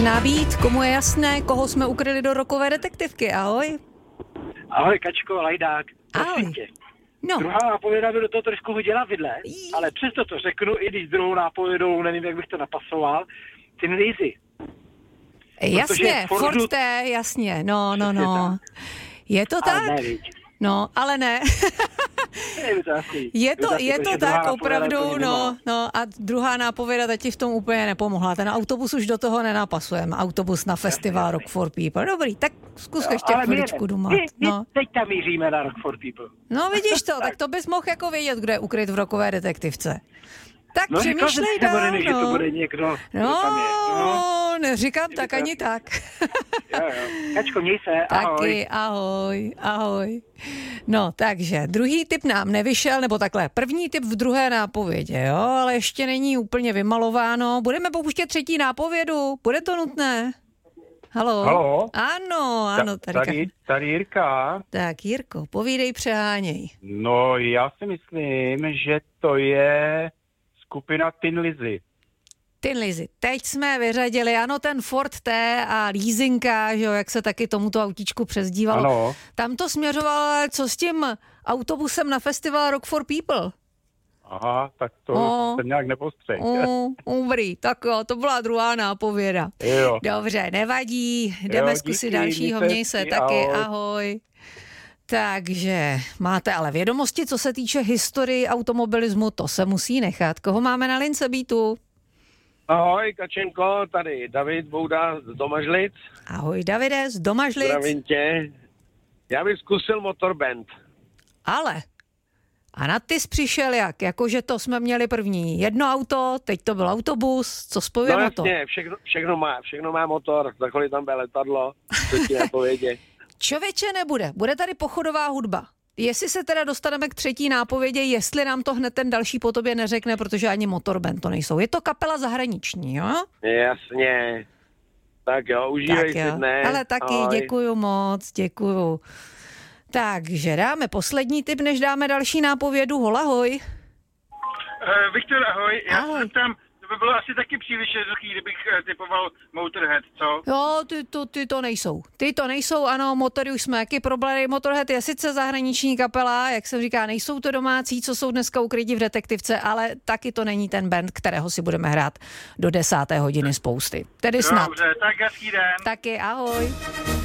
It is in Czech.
Začíná být, komu je jasné, koho jsme ukryli do rokové detektivky. Ahoj. Ahoj, Kačko, Lajdák. Ahoj. No. Druhá nápověda by do toho trošku hodila vidle, ale přesto to řeknu, i když druhou nápovědou, nevím, jak bych to napasoval, Tin Lizzy. Jasně, Ford T, jasně, no. Je to tak? Ne, no, ale ne. Je to tak opravdu, no. A druhá nápověda teď v tom úplně nepomohla. Ten autobus už do toho nenapasujeme. Autobus na festival Rock for People. Dobrý, tak zkus ještě chviličku doma. No. Teď tam míříme na Rock for People. No vidíš to, tak to bys mohl jako vědět, kdo je ukryt v rokové detektivce. Tak přemýšlej dál, že to bude někdo, tam je. No, neříkám tak ani tak. Jo. Kačko, měj se, ahoj. Taky, ahoj. No, takže druhý tip nám nevyšel, nebo takhle, první tip v druhé nápovědě, jo, ale ještě není úplně vymalováno. Budeme pouštět třetí nápovědu, bude to nutné? Haló? Ano, tady Jirka. Tak, Jirko, povídej, přeháněj. No, já si myslím, že to je skupina Tin Lizzy. Tin Lizzy. Teď jsme vyřadili, ano, ten Ford T a leasinka, že jo, jak se taky tomuto autíčku přezdívalo. Ano. Tam to směřovalo, co s tím autobusem na festival Rock for People? Aha, tak to jsem nějak nepostřehl. Dobrý, tak jo, to byla druhá nápověda. Jo. Dobře, nevadí, jdeme zkusit dalšího, měj se taky, ahoj. Takže máte ale vědomosti, co se týče historii automobilismu, to se musí nechat. Koho máme na lince, Bítu? Ahoj, Kačenko, tady David Bouda z Domažlic. Ahoj, Davide, z Domažlic. Zdravím tě. Já bych zkusil Motorband. Ale, a na ty jsi přišel jak? Jakože to jsme měli první jedno auto, teď to byl autobus, co spojuje motor? No jasně, všechno má motor, za kolik tam bude letadlo, co ti napovědě. Čověče nebude, bude tady pochodová hudba. Jestli se teda dostaneme k třetí nápovědě, jestli nám to hned ten další po tobě neřekne, protože ani Motorband to nejsou. Je to kapela zahraniční, jo? Jasně. Tak jo, užívej si dnes. Ale taky, děkuju moc, děkuju. Takže dáme poslední tip, než dáme další nápovědu. Ahoj. Viktor, ahoj. Já se zeptám, to by bylo asi taky příliš jednoduchý, kdybych typoval Motorhead, co? Jo, ty to nejsou. Ty to nejsou, ano, Motory už jsme jaký problém. Motorhead je sice zahraniční kapela, jak jsem říká, nejsou to domácí, co jsou dneska ukryti v detektivce, ale taky to není ten band, kterého si budeme hrát do 10. hodiny spousty. Tedy snad. Dobře, tak hezký den. Taky, ahoj.